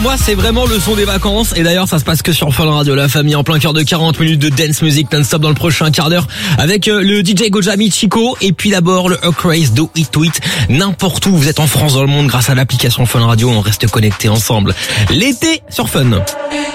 Moi, c'est vraiment le son des vacances. Et d'ailleurs, ça se passe que sur Fun Radio. La famille en plein cœur de 40 minutes de dance music non-stop dans le prochain quart d'heure avec le DJ Gojami Chico. Et puis d'abord, le Craze Do It To It. N'importe où vous êtes en France, dans le monde, grâce à l'application Fun Radio, on reste connectés ensemble. L'été sur Fun.